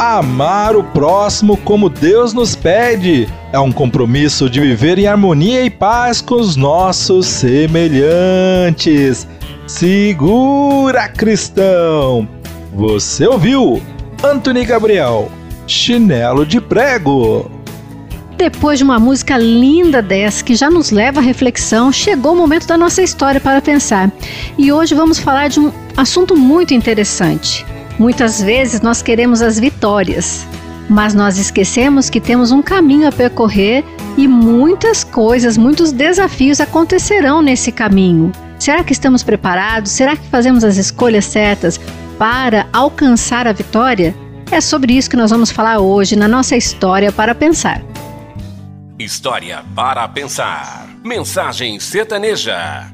Amar o próximo como Deus nos pede é um compromisso de viver em harmonia e paz com os nossos semelhantes. Segura, cristão! Você ouviu? Antony Gabriel, Chinelo de Prego. Depois de uma música linda dessa que já nos leva à reflexão, chegou o momento da nossa história para pensar. E hoje vamos falar de um assunto muito interessante. Muitas vezes nós queremos as vitórias, mas nós esquecemos que temos um caminho a percorrer e muitas coisas, muitos desafios acontecerão nesse caminho. Será que estamos preparados? Será que fazemos as escolhas certas para alcançar a vitória? É sobre isso que nós vamos falar hoje na nossa História para Pensar. História para Pensar. Mensagem sertaneja.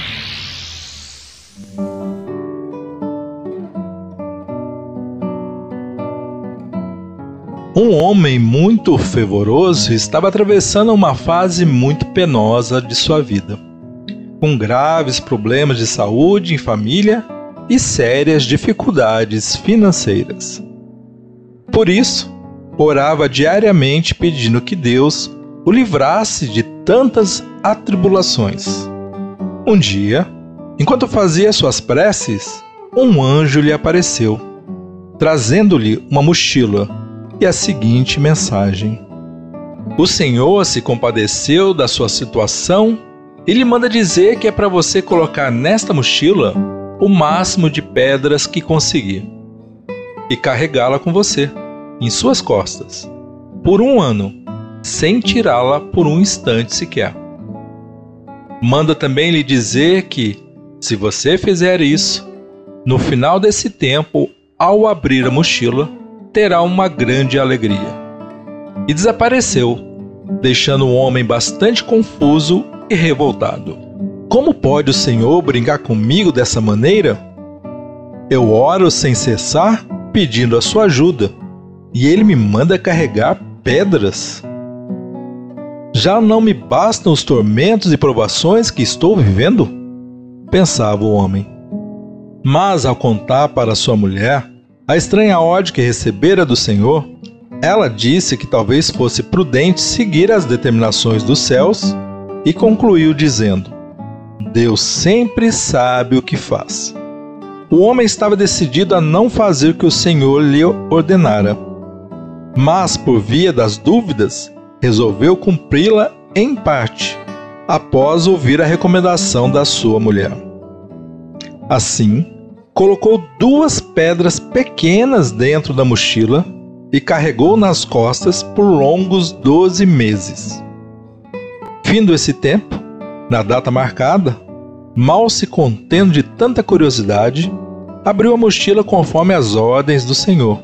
Um homem muito fervoroso estava atravessando uma fase muito penosa de sua vida, com graves problemas de saúde em família e sérias dificuldades financeiras. Por isso, orava diariamente pedindo que Deus o livrasse de tantas atribulações. Um dia, enquanto fazia suas preces, um anjo lhe apareceu, trazendo-lhe uma mochila e a seguinte mensagem: O Senhor se compadeceu da sua situação e lhe manda dizer que é para você colocar nesta mochila o máximo de pedras que conseguir e carregá-la com você, em suas costas, por 1 ano, sem tirá-la por um instante sequer. Manda também lhe dizer que, se você fizer isso, no final desse tempo, ao abrir a mochila, terá uma grande alegria. E desapareceu, deixando o homem bastante confuso e revoltado. Como pode o Senhor brincar comigo dessa maneira? Eu oro sem cessar, pedindo a sua ajuda, e ele me manda carregar pedras? Já não me bastam os tormentos e provações que estou vivendo? Pensava o homem. Mas ao contar para sua mulher a estranha ordem que recebera do Senhor, ela disse que talvez fosse prudente seguir as determinações dos céus e concluiu dizendo: Deus sempre sabe o que faz. O homem estava decidido a não fazer o que o Senhor lhe ordenara, mas por via das dúvidas, resolveu cumpri-la em parte, após ouvir a recomendação da sua mulher. Assim, colocou 2 pedras pequenas dentro da mochila e carregou nas costas por longos 12 meses. Findo esse tempo, na data marcada, mal se contendo de tanta curiosidade, abriu a mochila conforme as ordens do Senhor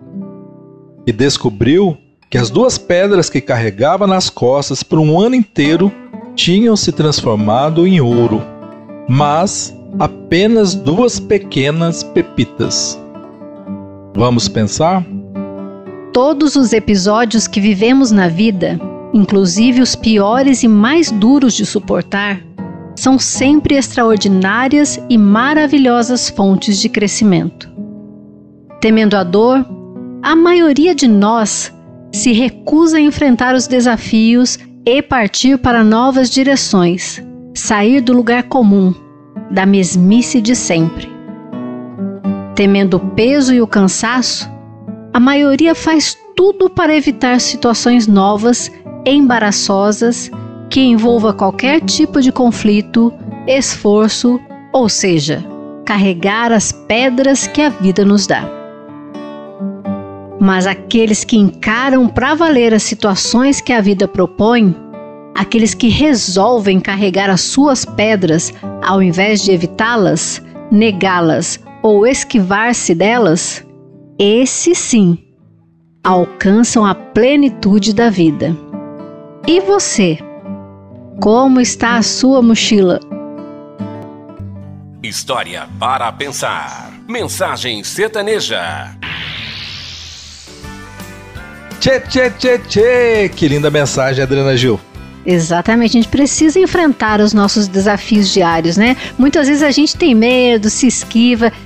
e descobriu que as 2 pedras que carregava nas costas por 1 ano inteiro tinham se transformado em ouro, mas apenas 2 pequenas pepitas. Vamos pensar? Todos os episódios que vivemos na vida, inclusive os piores e mais duros de suportar, são sempre extraordinárias e maravilhosas fontes de crescimento. Temendo a dor, a maioria de nós se recusa a enfrentar os desafios e partir para novas direções, sair do lugar comum, da mesmice de sempre. Temendo o peso e o cansaço, a maioria faz tudo para evitar situações novas e embaraçosas que envolva qualquer tipo de conflito, esforço, ou seja, carregar as pedras que a vida nos dá. Mas aqueles que encaram para valer as situações que a vida propõe, aqueles que resolvem carregar as suas pedras ao invés de evitá-las, negá-las ou esquivar-se delas, esses sim alcançam a plenitude da vida. E você? Como está a sua mochila? História para Pensar. Mensagem sertaneja. Tchê, tchê, tchê, tchê! Que linda mensagem, Adriana Gil. Exatamente, a gente precisa enfrentar os nossos desafios diários, né? Muitas vezes a gente tem medo, se esquiva